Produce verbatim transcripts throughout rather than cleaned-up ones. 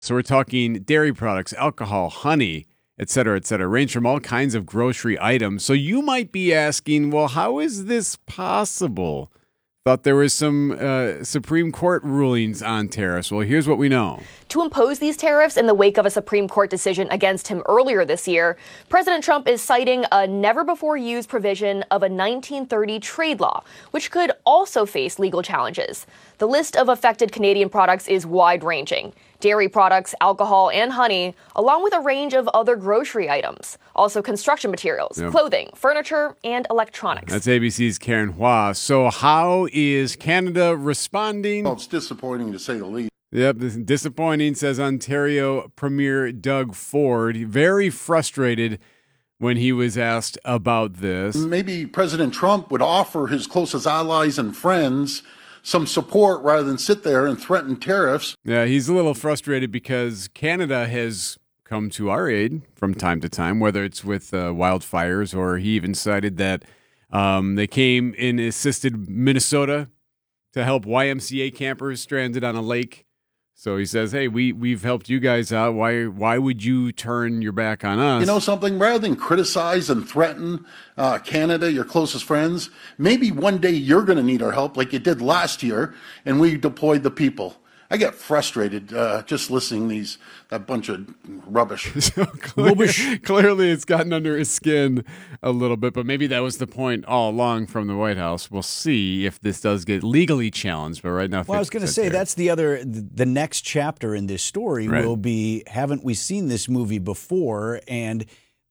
So we're talking dairy products, alcohol, honey, et cetera, et cetera, range from all kinds of grocery items. So you might be asking, well, how is this possible? Thought there was some uh, Supreme Court rulings on tariffs. Well, here's what we know. To impose these tariffs in the wake of a Supreme Court decision against him earlier this year, President Trump is citing a never-before-used provision of a nineteen thirty trade law, which could also face legal challenges. The list of affected Canadian products is wide-ranging. Dairy products, alcohol, and honey, along with a range of other grocery items. Also construction materials, yep. clothing, furniture, and electronics. That's A B C's Karen Hua. So how is Canada responding? Well, it's disappointing to say the least. Yep, this is disappointing, says Ontario Premier Doug Ford. Very frustrated when he was asked about this. Maybe President Trump would offer his closest allies and friends some support rather than sit there and threaten tariffs. Yeah, he's a little frustrated because Canada has come to our aid from time to time, whether it's with uh, wildfires, or he even cited that um, they came and assisted Minnesota to help Y M C A campers stranded on a lake. So he says, hey, we, we've helped you guys out. Why why would you turn your back on us? You know something? Rather than criticize and threaten uh, Canada, your closest friends, maybe one day you're going to need our help like you did last year, and we deployed the people. I get frustrated uh, just listening to these that bunch of rubbish. So clear, clearly, it's gotten under his skin a little bit, but maybe that was the point all along from the White House. We'll see if this does get legally challenged, but right now, well, I was going to say there. That's the other, the next chapter in this story right. will be, haven't we seen this movie before? And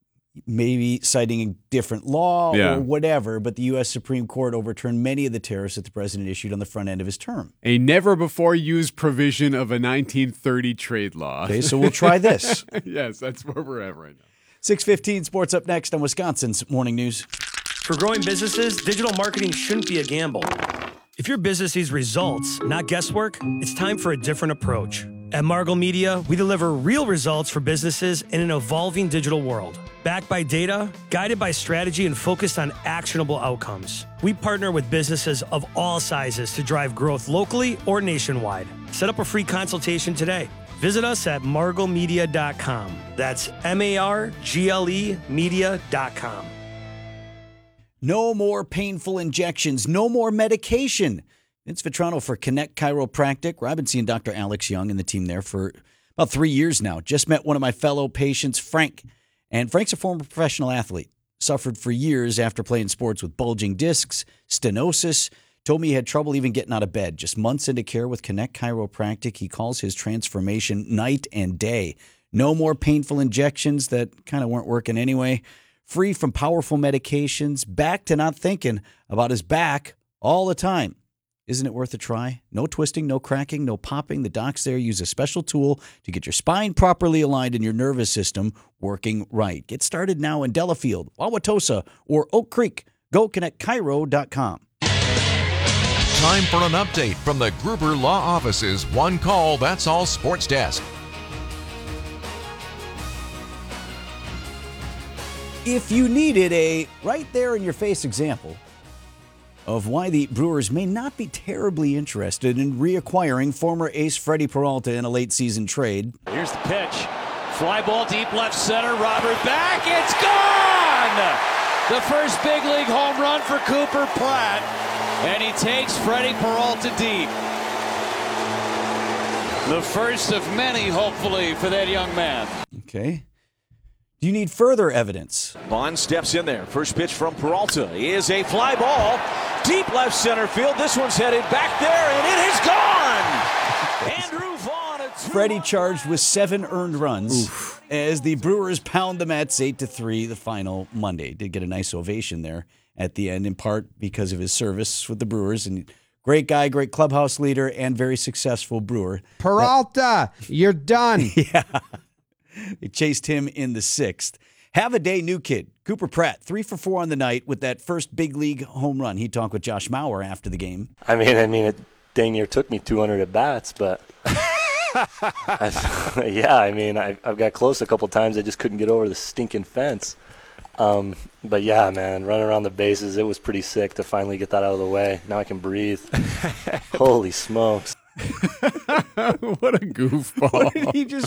maybe citing a different law yeah. or whatever, but the U S Supreme Court overturned many of the tariffs that the president issued on the front end of his term. A never-before-used provision of a nineteen thirty trade law. Okay, so we'll try this. Yes, that's where we're at right now. six fifteen Sports up next on Wisconsin's Morning News. For growing businesses, digital marketing shouldn't be a gamble. If your business needs results, not guesswork, it's time for a different approach. At Margle Media, we deliver real results for businesses in an evolving digital world. Backed by data, guided by strategy, and focused on actionable outcomes. We partner with businesses of all sizes to drive growth locally or nationwide. Set up a free consultation today. Visit us at margle media dot com. That's M A R G L E media dot com. No more painful injections. No more medication. Vince Vitrano for Connect Chiropractic. I've been seeing Doctor Alex Young and the team there for about three years now. Just met one of my fellow patients, Frank. And Frank's a former professional athlete. Suffered for years after playing sports with bulging discs, stenosis. Told me he had trouble even getting out of bed. Just months into care with Connect Chiropractic. He calls his transformation night and day. No more painful injections that kind of weren't working anyway. Free from powerful medications. Back to not thinking about his back all the time. Isn't it worth a try? No twisting, no cracking, no popping. The docs there use a special tool to get your spine properly aligned and your nervous system working right. Get started now in Delafield, Wauwatosa, or Oak Creek. Go connect chiro dot com. Time for an update from the Gruber Law Office's One Call, That's All Sports Desk. If you needed a right-there-in-your-face example of why the Brewers may not be terribly interested in reacquiring former ace Freddie Peralta in a late-season trade. Here's the pitch. Fly ball deep left center. Robert back. It's gone! The first big league home run for Cooper Pratt. And he takes Freddie Peralta deep. The first of many, hopefully, for that young man. Okay. Do you need further evidence? Bond steps in there. First pitch from Peralta is a fly ball. Deep left center field. This one's headed back there, and it is gone. Andrew Vaughn. Freddie charged with seven earned runs. Oof. As the Brewers pound the Mets eight to three the final Monday. Did get a nice ovation there at the end, in part because of his service with the Brewers. And great guy, great clubhouse leader, and very successful Brewer. Peralta, that, you're done. Yeah. They chased him in the sixth. Have a day new kid, Cooper Pratt, three for four on the night with that first big league home run. He talked with Josh Mauer after the game. I mean, I mean, it dang near took me two hundred at bats, but I, yeah, I mean, I, I've got close a couple times. I just couldn't get over the stinking fence. Um, but yeah, man, running around the bases, it was pretty sick to finally get that out of the way. Now I can breathe. Holy smokes. What a goofball. What did he just